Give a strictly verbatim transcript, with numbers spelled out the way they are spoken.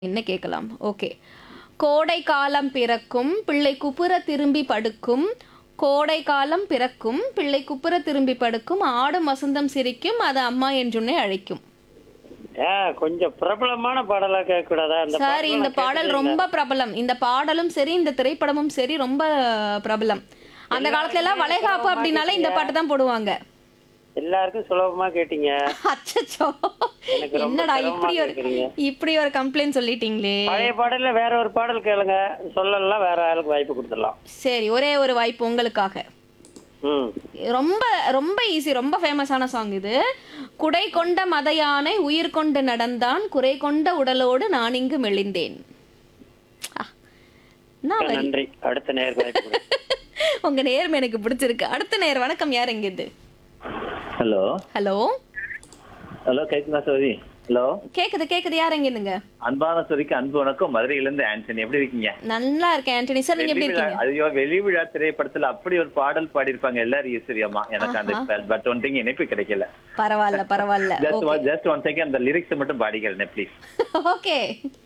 என்ன கேட்கலாம்? ஓகே. கோடை காலம் பிறக்கும், பிள்ளை குப்புற திரும்பி படுக்கும். கோடை காலம் பிறக்கும், பிள்ளை குப்புற திரும்பி படுக்கும். ஆடும் வசந்தம் சிரிக்கும், அது அம்மா என்றுன்னை அழைக்கும். ஆ, கொஞ்சம் பிரபலமான பாடலா கேட்க கூடாதா? இந்த சார், பாடலை இந்த நான் பாடல் கேட்டதே இல்ல. ரொம்ப பிரபலம். இந்த பாடலும் சரி, இந்த திரைப்படமும் சரி ரொம்ப பிரபலம். அந்த காலத்துல எல்லாம் வளைகாப்பு அப்படின்னாலே இந்த பாட்டு தான் போடுவாங்க. எல்லாருக்கும் சுலபமா கேட்டீங்க. அச்சச்சோ, எனக்கு ரொம்ப என்னடா சிரமமா இப்படி ஒரு கேக்குறீங்க. இப்படி ஒரு கம்ப்ளைண்ட் சொல்லிட்டீங்களே. பழைய பாடல்ல வேற ஒரு பாடல் கேளுங்க, சொல்லலாம், வேற ஆளுக்கு வாய்ப்பு கொடுத்துடலாம். சரி, ஒரே ஒரு வாய்ப்பு உங்களுக்காக. ம் ரொம்ப ரொம்ப ஈஸி, ரொம்ப ஃபேமஸான சாங் இது. குடை கொண்ட மத யானை உயிர் கொண்டு நடந்தான், குறை கொண்ட உடலோடு நான் இங்கு மெலிந்தேன். ஆ, என்ன வரி? நன்றி. அடுத்த நேருக்கு வாய்ப்பு கொடுங்க. உங்க நேர்மை எனக்கு பிடிச்சிருக்கு. அடுத்த நேர் வணக்கம், யார் எங்கிருந்து? ஹலோ ஹலோ, ஹலோ கேக்குதா சோதி? ஹலோ, கேக்குது கேக்குது, யார் எங்கிருந்துங்க? அன்பான சோதிக்கு அன்பு வணக்கம். மதுரையில இருந்து ஆண்டனி. எப்படி இருக்கீங்க? நல்லா இருக்கேன் ஆண்டனி சார், நீங்க எப்படி வெளி விழா- இருக்கீங்க? ஐயோ, வெளி விழா திரைப்படத்துல அப்படி ஒரு பாடல் பாடியிருப்பாங்க எல்லாரும் ஈஸ்வரியம்மா. எனக்கு அந்த பட் ஒன் திங் இணைப்பு கிடைக்கல. பரவாயில்ல பரவாயில்ல. ஜஸ்ட் ஜஸ்ட் ஒன் செகண்ட் அந்த லிரிக்ஸ் மட்டும் பாடிக்கிறேன் ப்ளீஸ். ஓகே.